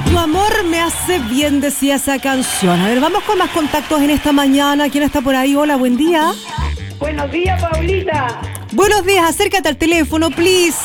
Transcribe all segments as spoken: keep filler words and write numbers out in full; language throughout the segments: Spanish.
Tu amor me hace bien, decía esa canción. A ver, vamos con más contactos en esta mañana. ¿Quién está por ahí? Hola, buen día. Buenos días, Paulita. Buenos días, acércate al teléfono, please.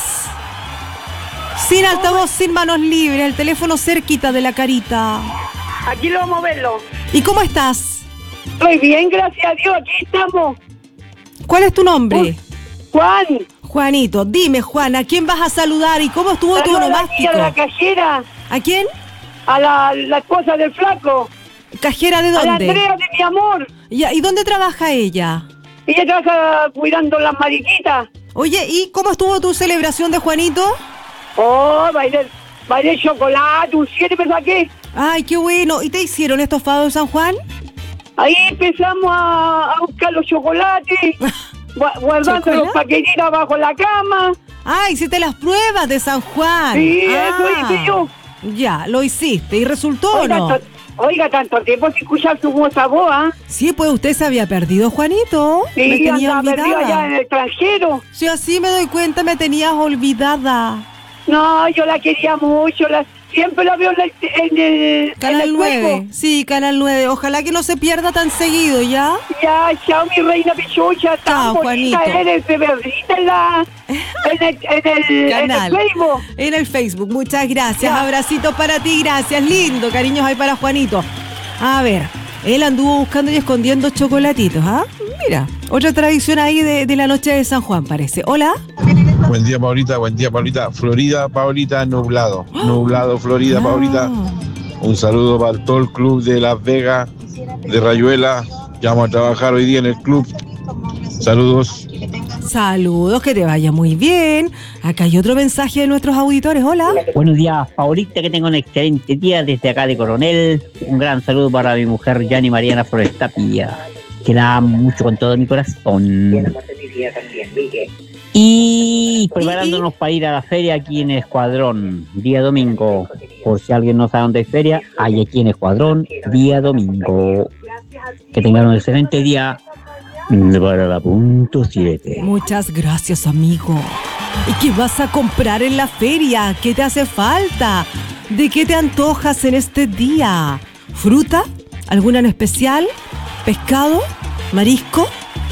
Sin altavoz, sin manos libres, el teléfono cerquita de la carita. Aquí lo vamos a verlo. ¿Y cómo estás? Estoy bien, gracias a Dios, aquí estamos. ¿Cuál es tu nombre? Juan. Juanito, dime, Juan, ¿a quién vas a saludar y cómo estuvo tu Saluda aquí onomástico? a la cajera, ¿A quién? a la, la esposa del flaco. ¿Cajera de A la dónde? Andrea de mi amor. Ya, ¿y dónde trabaja ella? Ella trabaja cuidando las mariquitas. Oye, ¿y cómo estuvo tu celebración de Juanito? Oh, bailé, bailé chocolate, un siete, ¿verdad qué? Ay, qué bueno. ¿Y te hicieron estofado de San Juan? Ahí empezamos a, a buscar los chocolates, gua- guardando ¿Chocolate? los paquetitos bajo la cama. Ah, hiciste las pruebas de San Juan. Sí, Ah, eso hice yo. Ya, lo hiciste. ¿Y resultó o Oiga, no? tanto, oiga, tanto tiempo sin escuchar su voz, voz, ¿ah? Sí, pues usted se había perdido, Juanito. me Sí, tenía andaba perdido allá en olvidada. el extranjero. Sí, así me doy cuenta, me tenías olvidada. No, yo la quería mucho, la, siempre la veo en el, en el, en Canal el nueve. juego. Sí, Canal nueve. Ojalá que no se pierda tan seguido, ¿ya? Ya, chao, mi reina pichucha, Chao, tan bonita Juanito. eres, de verdita en la, en el, en el, en el Canal. Facebook. En el Facebook. Muchas gracias. Ya. Abracitos para ti, gracias. Lindo, cariños ahí para Juanito. A ver, él anduvo buscando y escondiendo chocolatitos, ¿ah? Mira, otra tradición ahí de, de la noche de San Juan, parece. Hola. Buen día, Paulita, buen día, Paulita. Florida, Paulita, nublado. Nublado, Florida, Ah. Paulita. Un saludo para todo el club de Las Vegas, de Rayuela. Ya vamos a trabajar hoy día en el club. Saludos. Saludos, que te vaya muy bien. Acá hay otro mensaje de nuestros auditores. Hola. Buenos días, Paulita, que tenga un excelente día desde acá de Coronel. Un gran saludo para mi mujer, Yani Mariana Flores Tapia, que la amo mucho con todo mi corazón. Y preparándonos para ir a la feria aquí en Escuadrón, día domingo. Por si alguien no sabe dónde hay feria, hay aquí en Escuadrón, día domingo. Que tengan un excelente día para la punto siete. Muchas gracias, amigo. ¿Y qué vas a comprar en la feria? ¿Qué te hace falta? ¿De qué te antojas en este día? ¿Fruta? ¿Alguna en especial? ¿Pescado? ¿Marisco?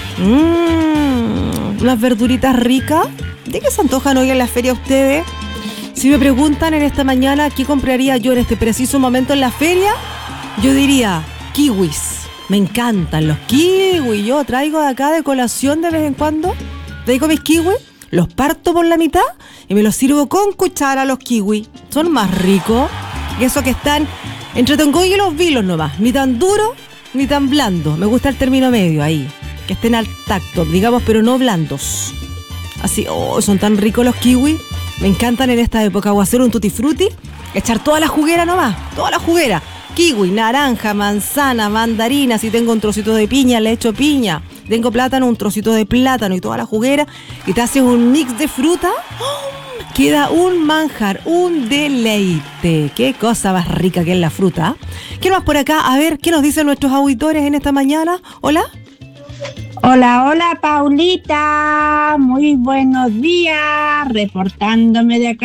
Mmm, unas verduritas ricas. ¿De qué se antojan hoy en la feria ustedes? Si me preguntan en esta mañana qué compraría yo en este preciso momento en la feria, yo diría kiwis. Me encantan los kiwis. Yo traigo de acá de colación de vez en cuando. Traigo mis kiwis, los parto por la mitad y me los sirvo con cuchara los kiwis. Son más ricos que esos que están entre tongoy y los vilos nomás. Ni tan duro ni tan blando. Me gusta el término medio ahí. Que estén al tacto, digamos, pero no blandos. Así, oh, son tan ricos los kiwis. Me encantan en esta época. O hacer un tutti frutti, echar toda la juguera nomás, toda la juguera. Kiwi, naranja, manzana, mandarina. Si tengo un trocito de piña, le echo piña. Tengo plátano, un trocito de plátano y toda la juguera. Y te haces un mix de fruta. ¡Oh! Queda un manjar, un deleite. Qué cosa más rica que es la fruta. ¿Qué más por acá? A ver, ¿qué nos dicen nuestros auditores en esta mañana? ¿Hola? Hola, hola Paulita, muy buenos días, reportándome de acá